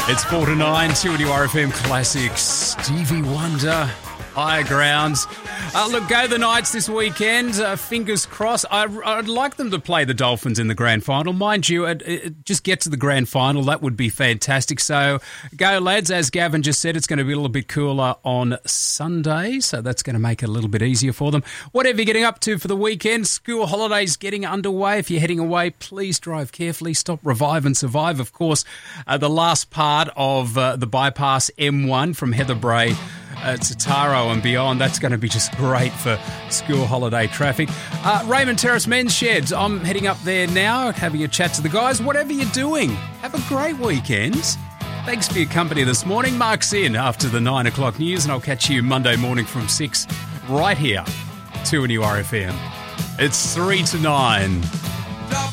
It's 4 to 9, 2 RFM Classics, Stevie Wonder, Higher Grounds. Look, go the Knights this weekend. Fingers crossed. I'd like them to play the Dolphins in the grand final. Mind you, just get to the grand final. That would be fantastic. So go, lads. As Gavin just said, it's going to be a little bit cooler on Sunday, so that's going to make it a little bit easier for them. Whatever you're getting up to for the weekend, school holidays getting underway. If you're heading away, please drive carefully. Stop, revive and survive. Of course, the last part of the bypass M1 from Heather Bray to Taro and beyond. That's going to be just great for school holiday traffic. Raymond Terrace Men's Sheds. I'm heading up there now, having a chat to the guys. Whatever you're doing, have a great weekend. Thanks for your company this morning. Mark's in after the 9 o'clock news, and I'll catch you Monday morning from 6 right here, 2 RFM. It's 3 to 9.